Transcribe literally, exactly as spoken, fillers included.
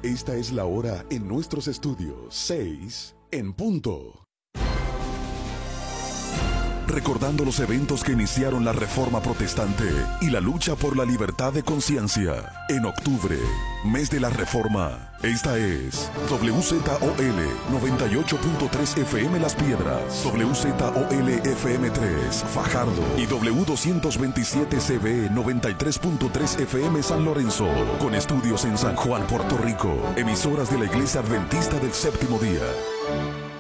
Esta es la hora en nuestros estudios, seis en punto. Recordando los eventos que iniciaron la Reforma Protestante y la lucha por la libertad de conciencia. En octubre, mes de la Reforma, esta es W Z O L noventa y ocho punto tres F M Las Piedras, W Z O L F M tres Fajardo y W doscientos veintisiete C B noventa y tres punto tres F M San Lorenzo, con estudios en San Juan, Puerto Rico, emisoras de la Iglesia Adventista del Séptimo Día.